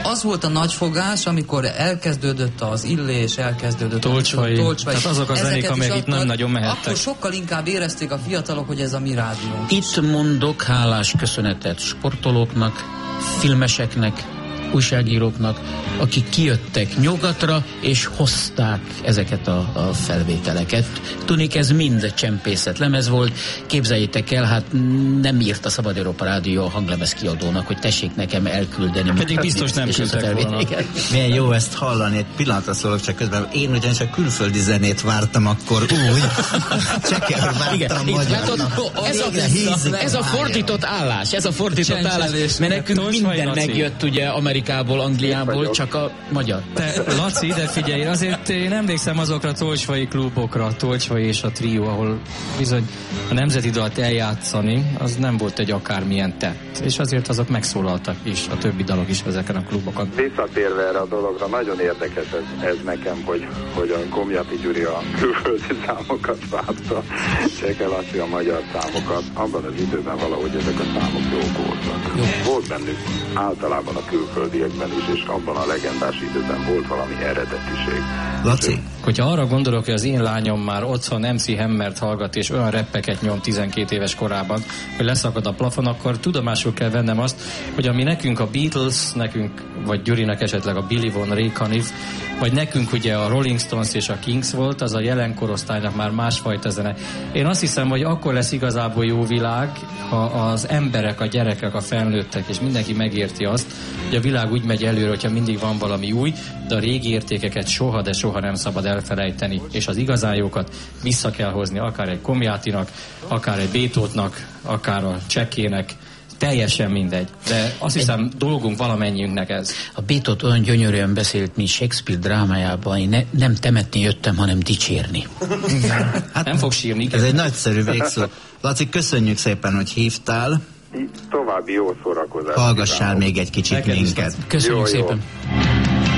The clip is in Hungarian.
az volt a nagyfogás, amikor elkezdődött az Illés, elkezdődött Tolcsvai. Tehát azok a zenék, amelyek itt nem nagyon mehettek. Akkor sokkal inkább érezték a fiatalok, hogy ez a mi rádiónk. Itt mondok hálás köszönetet sportolóknak, filmeseknek, újságíróknak, akik kijöttek nyugatra, és hozták ezeket a felvételeket. Tudnék, ez mind csempészet lemez volt. Képzeljétek el, hát nem írt a Szabad Európa Rádió a hanglemez kiadónak, hogy tessék nekem elküldeni. Pedig biztos nem küldtek volna. Milyen jó ezt hallani, egy pillanatra szólok csak közben. Én ugyanis a külföldi zenét vártam akkor úgy. Csekér vártam magyarnak. Ez a fordított állás, mert nekünk minden megjött ugye Amerikából, Angliából, csak a magyar. Te, Laci, de figyelj, azért én emlékszem azokra a tolcsvai klubokra, a Tolcsvai és a Trió, ahol bizony a nemzeti dalt eljátszani, az nem volt egy akármilyen tett. És azért azok megszólaltak is, a többi dalok is ezeken a klubokon. Visszatérve erre a dologra, nagyon érdekes ez nekem, hogy a Komjati Gyuri a külföldi számokat várta, Cseke Laci a magyar számokat. Abban az időben valahogy ezek a számok jók voltak. Volt bennük általában a külföldiekben is, és abban a legendás időben volt valami eredetiség. Laci? Hogyha arra gondolok, hogy az én lányom már otthon MC Hammert hallgat, és olyan reppeket nyom 12 éves korában, hogy leszakad a plafon, akkor tudomásul kell vennem azt, hogy ami nekünk a Beatles, nekünk, vagy Gyurinek esetleg a Billy Von Ray Caniff, vagy nekünk ugye a Rolling Stones és a Kings volt, az a jelen korosztálynak már másfajta zene. Én azt hiszem, hogy akkor lesz igazából jó világ, ha az emberek, a gyerekek, a felnőttek, és mindenki megérti azt, hogy a világ úgy megy előre, hogyha mindig van valami új, de a régi értékeket soha, de soha nem szabad elfelejteni, és az igazán jókat vissza kell hozni, akár egy Komjátinak, akár egy Bétótnak, akár a Csekének, teljesen mindegy. De azt hiszem, dolgunk valamennyiünknek ez. A Bétót olyan gyönyörűen beszélt, mint Shakespeare drámájában, én nem temetni jöttem, hanem dicsérni. Hát nem fog sírni. Ez egy nagyszerű végszó. Laci, köszönjük szépen, hogy hívtál. További jó szórakozást. Hallgassál még egy kicsit minket. Köszönjük szépen.